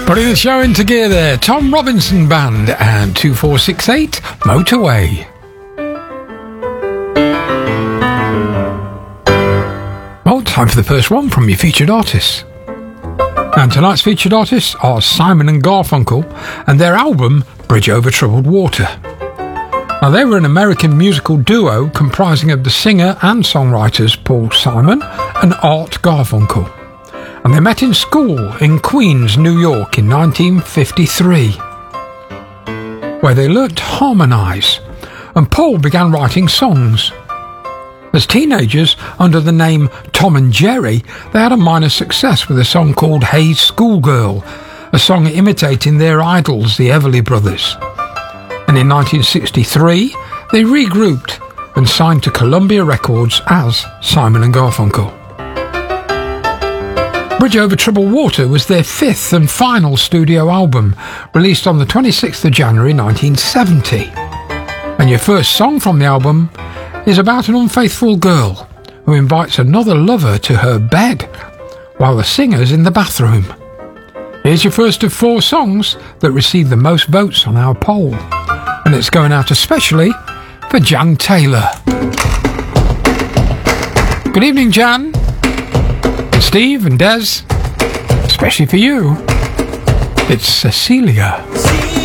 Putting the show into gear there, Tom Robinson Band and 2468 Motorway. Well, time for the first one from your featured artists. And tonight's featured artists are Simon and Garfunkel and their album Bridge Over Troubled Water. Now, they were an American musical duo comprising of the singer and songwriters Paul Simon and Art Garfunkel. And they met in school in Queens, New York in 1953, where they learnt to harmonise, and Paul began writing songs. As teenagers, under the name Tom and Jerry, they had a minor success with a song called Hey Schoolgirl, a song imitating their idols, the Everly Brothers. And in 1963, they regrouped and signed to Columbia Records as Simon and Garfunkel. Bridge Over Troubled Water was their fifth and final studio album, released on the 26th of January 1970. And your first song from the album is about an unfaithful girl who invites another lover to her bed while the singer's in the bathroom. Here's your first of four songs that received the most votes on our poll, and it's going out especially for Jan Taylor. Good evening, Jan. And Steve and Des, especially for you, it's Cecilia.